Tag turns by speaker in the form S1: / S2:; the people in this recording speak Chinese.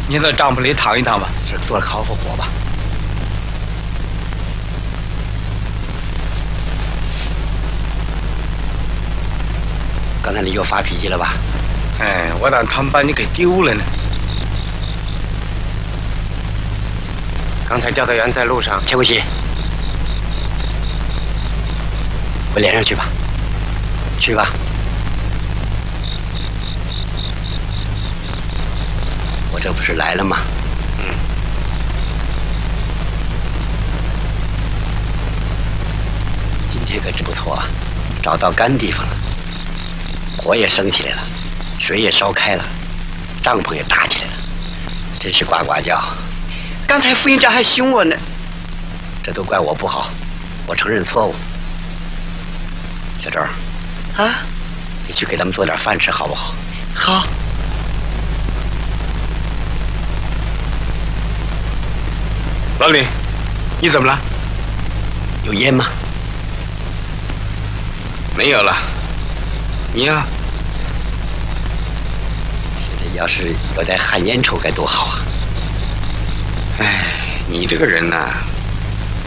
S1: 你到帐篷里躺一躺吧，
S2: 这做了烤火吧。刚才你又发脾气了吧？
S1: 哎，我当他们把你给丢了呢。
S3: 刚才教导员在路上，
S2: 切过去，我连上去吧，去吧。我这不是来了吗？今天可真不错啊，找到干地方了，火也升起来了，水也烧开了，帐篷也搭起来了，真是呱呱叫。
S4: 刚才副营长还凶我呢，
S2: 这都怪我不好，我承认错误。小周，
S4: 啊，
S2: 你去给他们做点饭吃好不好？
S4: 好。
S1: 老李，你怎么了？
S2: 有烟吗？
S1: 没有了。你呀？
S2: 现在要是有袋旱烟抽该多好啊！
S1: 哎，你这个人呢，